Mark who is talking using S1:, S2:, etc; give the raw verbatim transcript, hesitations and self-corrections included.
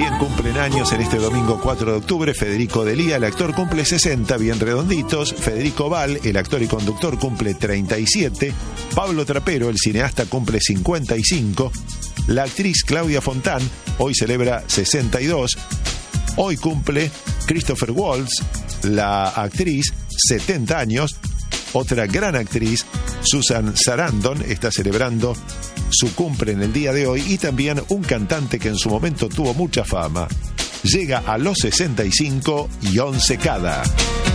S1: También cumplen años en este domingo cuatro de octubre Federico Delía, el actor, cumple sesenta, bien redonditos. Federico Val, el actor y conductor, cumple treinta y siete. Pablo Trapero, el cineasta, cumple cincuenta y cinco. La actriz Claudia Fontán hoy celebra sesenta y dos. Hoy cumple Christopher Waltz, la actriz, setenta años. Otra gran actriz, Susan Sarandon, está celebrando su cumple en el día de hoy. Y también un cantante que en su momento tuvo mucha fama. Llega a los sesenta y cinco y once cada.